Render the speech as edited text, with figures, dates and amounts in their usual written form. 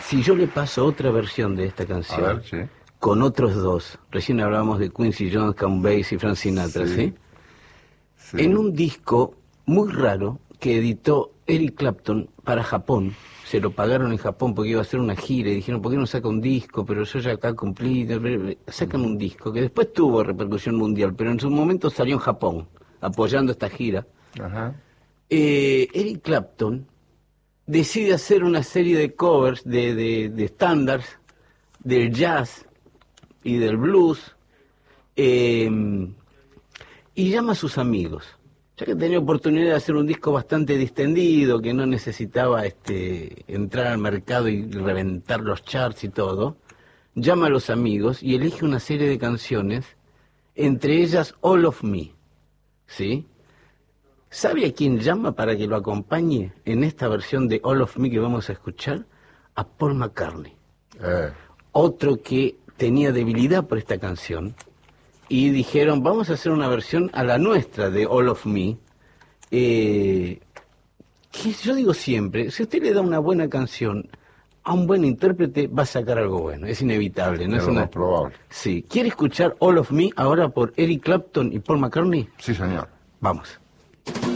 Si yo le paso otra versión de esta canción, A ver, sí. con otros dos, recién hablábamos de Quincy Jones, Count Basie y Frank Sinatra, ¿sí? Sí. En un disco muy raro que editó Eric Clapton para Japón, se lo pagaron en Japón porque iba a hacer una gira y dijeron, ¿por qué no saca un disco? Pero yo ya acá cumplí, sacan un disco que después tuvo repercusión mundial, pero en su momento salió en Japón, apoyando esta gira. Ajá. Eric Clapton decide hacer una serie de covers de estándares del jazz y del blues, y llama a sus amigos, ya que tenía oportunidad de hacer un disco bastante distendido, que no necesitaba entrar al mercado y reventar los charts y todo. Llama a los amigos y elige una serie de canciones, entre ellas All of Me, ¿sí? ¿Sabe a quién llama para que lo acompañe en esta versión de All of Me que vamos a escuchar? A Paul McCartney. Otro que tenía debilidad por esta canción, y dijeron, vamos a hacer una versión a la nuestra de All of Me, que yo digo siempre, si usted le da una buena canción a un buen intérprete, va a sacar algo bueno, es inevitable. ¿No? Es Es lo una... más probable. Sí. ¿Quiere escuchar All of Me ahora por Eric Clapton y Paul McCartney? Sí, señor. Vamos.